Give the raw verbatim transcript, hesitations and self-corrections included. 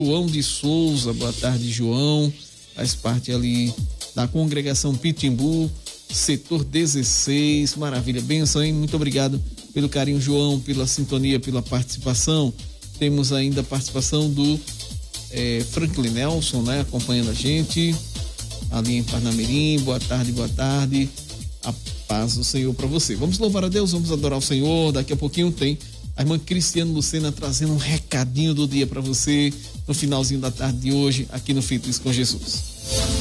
João de Souza, boa tarde, João. Faz parte ali da congregação Pitimbu, setor dezesseis. Maravilha, benção, hein? Muito obrigado pelo carinho, João, pela sintonia, pela participação. Temos ainda a participação do é, Franklin Nelson, né? Acompanhando a gente ali em Parnamirim. Boa tarde, boa tarde. A paz do Senhor para você. Vamos louvar a Deus, vamos adorar o Senhor. Daqui a pouquinho tem a irmã Cristiane Lucena trazendo um recadinho do dia para você no finalzinho da tarde de hoje aqui no Feito Isso com Jesus.